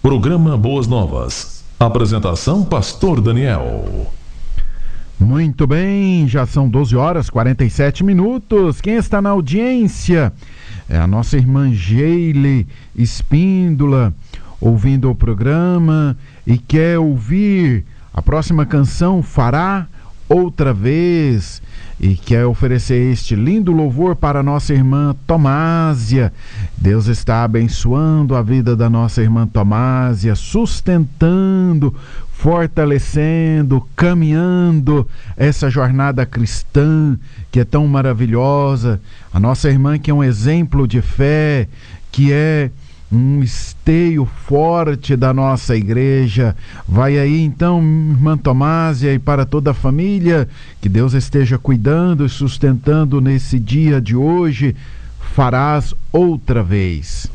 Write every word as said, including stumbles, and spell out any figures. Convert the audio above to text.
Programa Boas Novas. Apresentação Pastor Daniel. Muito bem, já são doze horas e quarenta e sete minutos. Quem está na audiência é a nossa irmã Geile Espíndola, ouvindo o programa e quer ouvir a próxima canção, Fará Outra Vez, e quer oferecer este lindo louvor para a nossa irmã Tomásia. Deus está abençoando a vida da nossa irmã Tomásia, sustentando, fortalecendo, caminhando essa jornada cristã que é tão maravilhosa. A nossa irmã que é um exemplo de fé, que é um esteio forte da nossa igreja. Vai aí então, irmã Tomásia, e para toda a família, que Deus esteja cuidando e sustentando nesse dia de hoje. Farás outra vez.